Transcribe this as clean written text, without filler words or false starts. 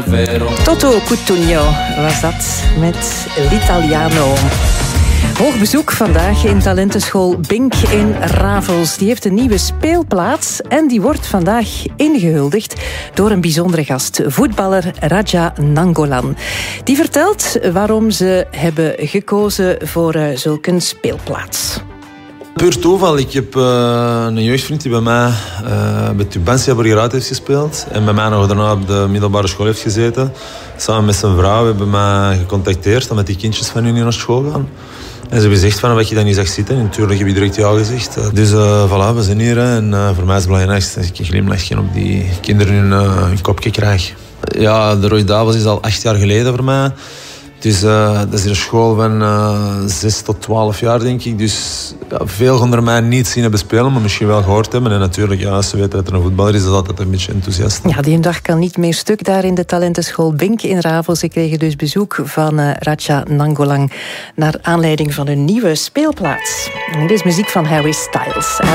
Toto Cutugno was dat met l'Italiano. Hoog bezoek vandaag in talentenschool Bink in Ravels. Die heeft een nieuwe speelplaats en die wordt vandaag ingehuldigd door een bijzondere gast, voetballer Radja Nangolan. Die vertelt waarom ze hebben gekozen voor zulke speelplaats. Puur toeval. Ik heb een jeugdvriend die bij mij bij Tubantia Borgerhout heeft gespeeld. En bij mij nog daarna op de middelbare school heeft gezeten. Samen met zijn vrouw hebben mij gecontacteerd omdat die kindjes van hun naar school gaan. En ze hebben gezegd van wat je dan niet zag zitten. En natuurlijk heb je direct ja gezegd. Dus voilà, we zijn hier. En voor mij is het belangrijkste dat ik een glimlachje op die kinderen hun kopje krijg. Ja, de Rode Duivels is al 8 jaar geleden voor mij. Dus dat is een school van 6 tot 12 jaar, denk ik. Dus ja, veel gaan mij niet zien hebben spelen, maar misschien wel gehoord hebben. En natuurlijk, ja, als ze weten dat er een voetballer is, is dat altijd een beetje enthousiast. Ja, die dag kan niet meer stuk daar in de talentenschool Bink in Ravels. Ze kregen dus bezoek van Radja Nangolan naar aanleiding van hun nieuwe speelplaats. En dit is muziek van Harry Styles.